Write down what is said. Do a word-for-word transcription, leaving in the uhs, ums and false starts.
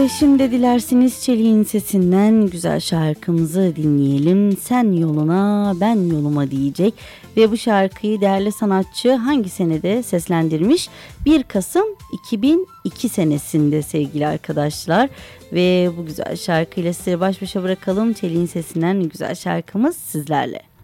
Ve şimdi dilerseniz Çelik'in sesinden güzel şarkımızı dinleyelim. Sen yoluna, ben yoluma diyecek. Ve bu şarkıyı değerli sanatçı hangi senede seslendirmiş? bir Kasım iki bin iki senesinde sevgili arkadaşlar. Ve bu güzel şarkıyla sizi baş başa bırakalım. Çelik'in sesinden güzel şarkımız sizlerle.